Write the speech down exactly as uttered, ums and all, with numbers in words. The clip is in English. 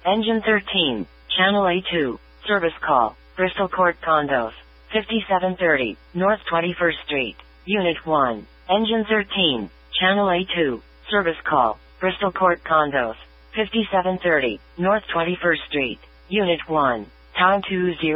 Engine thirteen, Channel A two, service call, Bristol Court Condos, fifty-seven thirty, North twenty-first Street, Unit one. Engine thirteen, Channel A two, service call, Bristol Court Condos, fifty-seven thirty, North twenty-first Street, Unit one. Time two zero.